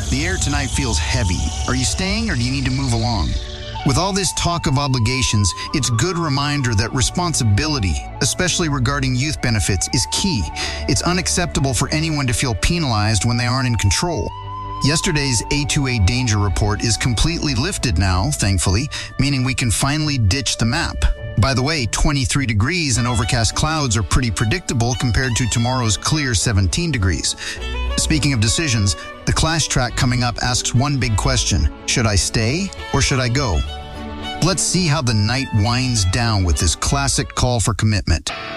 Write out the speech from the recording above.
The air tonight feels heavy. Are you staying or do you need to move along? With all this talk of obligations, it's a good reminder that responsibility, especially regarding youth benefits, is key. It's unacceptable for anyone to feel penalized when they aren't in control. Yesterday's A2A danger report is completely lifted now, thankfully, meaning we can finally ditch the map. By the way, 23 degrees and overcast clouds are pretty predictable compared to tomorrow's clear 17 degrees. Speaking of decisions, the Clash track coming up asks one big question: should I stay or should I go? Let's see how the night winds down with this classic call for commitment.